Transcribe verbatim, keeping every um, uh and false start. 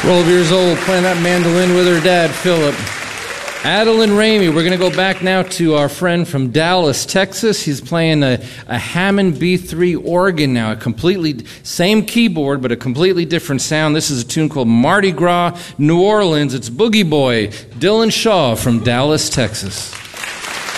twelve years old, playing that mandolin with her dad, Philip. Adeline Ramey. We're going to go back now to our friend from Dallas, Texas. He's playing a, a Hammond B three organ now, a completely, same keyboard, but a completely different sound. This is a tune called Mardi Gras, New Orleans. It's Boogie Boy, Dylan Shaw from Dallas, Texas.